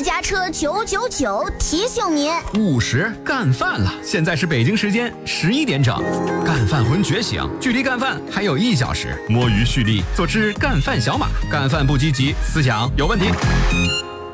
家车999提醒您 50干饭了，现在是北京时间11点整，干饭魂觉醒，距离干饭还有1小时，摸鱼蓄力，做只干饭小马，干饭不积极，思想有问题。